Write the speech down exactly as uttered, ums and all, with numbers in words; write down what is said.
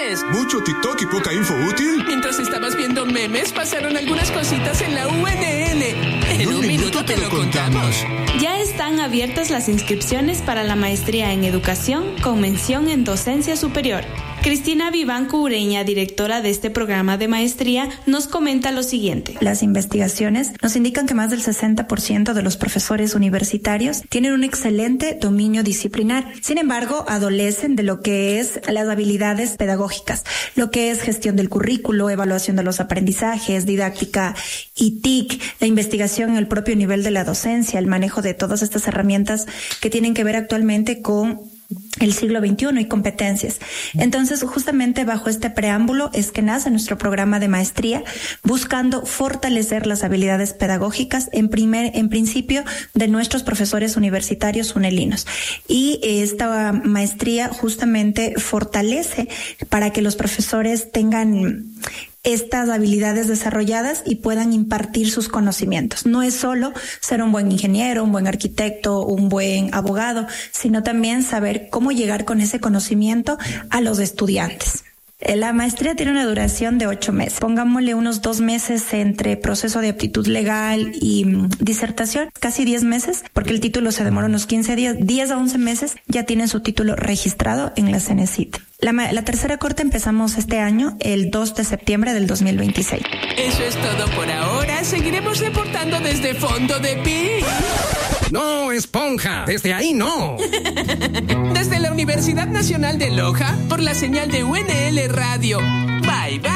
haces? Mucho TikTok y poca info útil. Mientras estabas viendo memes, pasaron algunas cositas en la U N L. En un, un minuto te lo contamos. Ya están abiertas las inscripciones para la maestría en educación con mención en docencia superior. Cristina Vivanco Ureña, directora de este programa de maestría, nos comenta lo siguiente. Las investigaciones nos indican que más del sesenta por ciento de los profesores universitarios tienen un excelente dominio disciplinar. Sin embargo, adolecen de lo que es las habilidades pedagógicas, lo que es gestión del currículo, evaluación de los aprendizajes, didáctica y T I C, la investigación en el propio nivel de la docencia, el manejo de todas estas herramientas que tienen que ver actualmente con el siglo veintiuno y competencias. Entonces, justamente bajo este preámbulo es que nace nuestro programa de maestría, buscando fortalecer las habilidades pedagógicas en primer, en principio de nuestros profesores universitarios unelinos. Y esta maestría justamente fortalece para que los profesores tengan estas habilidades desarrolladas y puedan impartir sus conocimientos. No es solo ser un buen ingeniero, un buen arquitecto, un buen abogado, sino también saber cómo llegar con ese conocimiento a los estudiantes. La maestría tiene una duración de ocho meses. Pongámosle unos dos meses entre proceso de aptitud legal y um, disertación, casi diez meses, porque el título se demora unos quince días, diez a once meses, ya tienen su título registrado en la CENESID. La, la tercera corte empezamos este año, el dos de septiembre del dos mil veintiséis. Eso es todo por ahora. Seguiremos reportando desde Fondo de Pi. No, esponja. Desde ahí no. Desde la Universidad Nacional de Loja, por la señal de U N L Radio. Bye, bye.